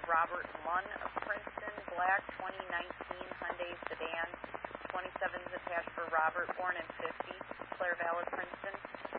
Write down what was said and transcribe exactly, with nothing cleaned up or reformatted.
Robert Munn of Princeton, black, twenty nineteen Hyundai sedan. twenty-seven is attached for Robert, born in fifty, Claire Valley, Princeton.